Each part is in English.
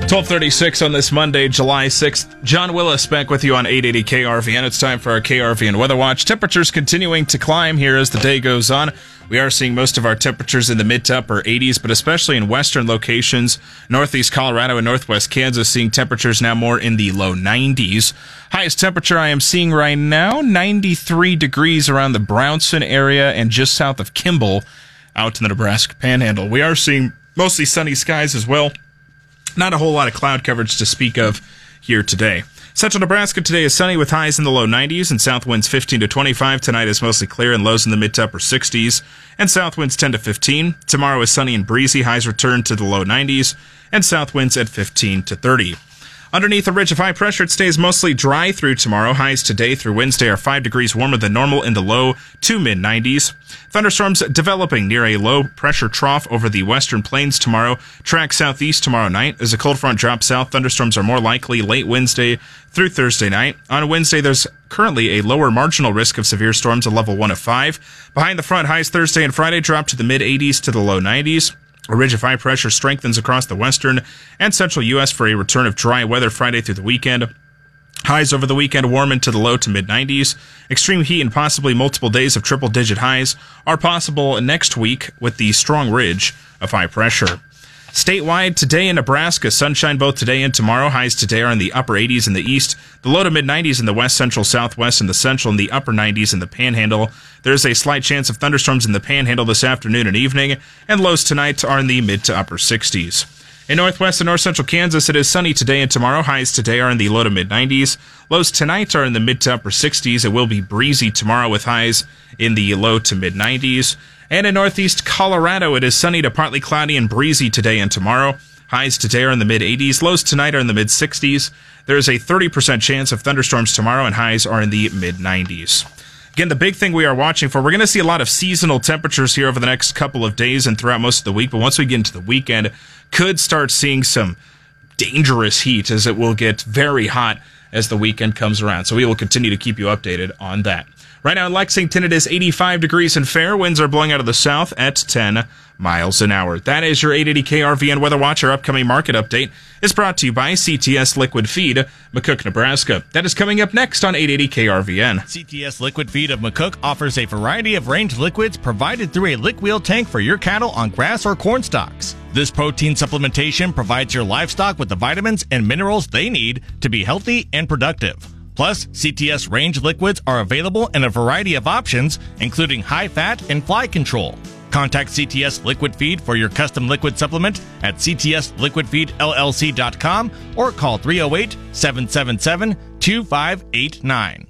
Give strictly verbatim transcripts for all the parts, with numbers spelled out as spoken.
twelve thirty-six on this Monday, July sixth. John Willis back with you on eight eighty K R V N. It's time for our K R V N Weather Watch. Temperatures continuing to climb here as the day goes on. We are seeing most of our temperatures in the mid to upper eighties, but especially in western locations, northeast Colorado and northwest Kansas, seeing temperatures now more in the low nineties. Highest temperature I am seeing right now, ninety-three degrees around the Brownson area and just south of Kimball out in the Nebraska Panhandle. We are seeing mostly sunny skies as well. Not a whole lot of cloud coverage to speak of here today. Central Nebraska today is sunny with highs in the low nineties and south winds fifteen to twenty-five. Tonight is mostly clear and lows in the mid to upper sixties and south winds ten to fifteen. Tomorrow is sunny and breezy. Highs return to the low nineties and south winds at fifteen to thirty. Underneath a ridge of high pressure, it stays mostly dry through tomorrow. Highs today through Wednesday are five degrees warmer than normal in the low to mid nineties. Thunderstorms developing near a low pressure trough over the western plains tomorrow. Track southeast tomorrow night. As a cold front drops south, thunderstorms are more likely late Wednesday through Thursday night. On Wednesday, there's currently a lower marginal risk of severe storms, a level one of five. Behind the front, highs Thursday and Friday drop to the mid eighties to the low nineties. A ridge of high pressure strengthens across the western and central U S for a return of dry weather Friday through the weekend. Highs over the weekend warm into the low to mid nineties. Extreme heat and possibly multiple days of triple-digit highs are possible next week with the strong ridge of high pressure. Statewide, today in Nebraska, sunshine both today and tomorrow. Highs today are in the upper eighties in the east, the low to mid nineties in the west, central, southwest, and the central, and the upper nineties in the panhandle. There's a slight chance of thunderstorms in the panhandle this afternoon and evening, and lows tonight are in the mid to upper sixties. In northwest and north central Kansas, it is sunny today and tomorrow. Highs today are in the low to mid nineties. Lows tonight are in the mid to upper sixties. It will be breezy tomorrow with highs in the low to mid nineties. And in northeast Colorado, it is sunny to partly cloudy and breezy today and tomorrow. Highs today are in the mid eighties. Lows tonight are in the mid sixties. There is a thirty percent chance of thunderstorms tomorrow, and highs are in the mid nineties. Again, the big thing we are watching for, we're going to see a lot of seasonal temperatures here over the next couple of days and throughout most of the week. But once we get into the weekend, could start seeing some dangerous heat as it will get very hot as the weekend comes around. So we will continue to keep you updated on that. Right now in Lexington, it is eighty-five degrees and fair. Winds are blowing out of the south at ten miles an hour. That is your eight eighty K R V N Weather Watch. Our upcoming market update is brought to you by C T S Liquid Feed, McCook, Nebraska. That is coming up next on eight eighty K R V N. C T S Liquid Feed of McCook offers a variety of range liquids provided through a lick wheel tank for your cattle on grass or corn stalks. This protein supplementation provides your livestock with the vitamins and minerals they need to be healthy and productive. Plus, C T S range liquids are available in a variety of options, including high fat and fly control. Contact C T S Liquid Feed for your custom liquid supplement at c t s liquid feed l l c dot com or call three oh eight, seven seven seven, two five eight nine.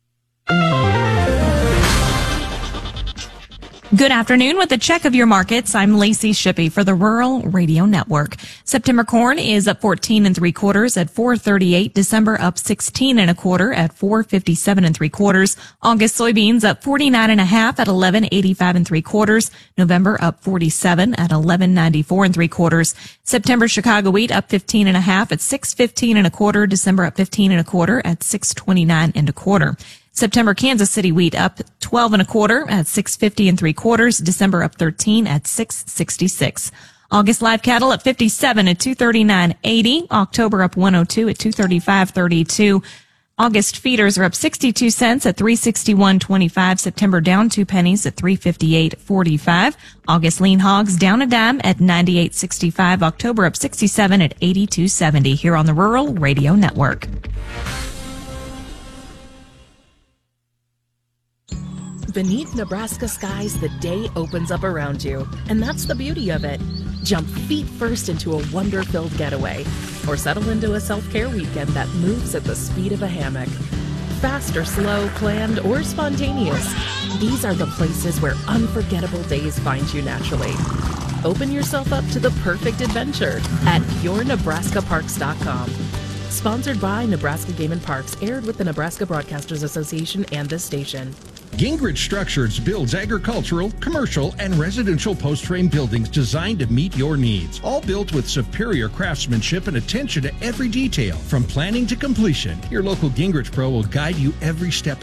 Good afternoon. With a check of your markets, I'm Lacey Shippey for the Rural Radio Network. September corn is up fourteen and three quarters at four thirty-eight. December up sixteen and a quarter at four fifty-seven and three quarters. August soybeans up forty-nine and a half at eleven eighty-five and three quarters. November up forty-seven at eleven ninety-four and three quarters. September Chicago wheat up fifteen and a half at six fifteen and a quarter. December up fifteen and a quarter at six twenty-nine and a quarter. September Kansas City wheat up twelve and a quarter at six fifty and three quarters. December up thirteen at six sixty-six. August live cattle up fifty-seven at two thirty-nine eighty. October up one oh two at two thirty-five thirty-two. August feeders are up sixty-two cents at three sixty-one twenty-five. September down two pennies at three fifty-eight forty-five. August lean hogs down a dime at ninety-eight sixty-five. October up sixty-seven at eighty-two seventy here on the Rural Radio Network. Beneath Nebraska skies, the day opens up around you, and that's the beauty of it. Jump feet first into a wonder-filled getaway, or settle into a self-care weekend that moves at the speed of a hammock. Fast or slow, planned or spontaneous, these are the places where unforgettable days find you naturally. Open yourself up to the perfect adventure at your nebraska parks dot com. Sponsored by Nebraska Game and Parks, aired with the Nebraska Broadcasters Association and this station. Gingrich Structures builds agricultural, commercial, and residential post-frame buildings designed to meet your needs. All built with superior craftsmanship and attention to every detail, from planning to completion. Your local Gingrich Pro will guide you every step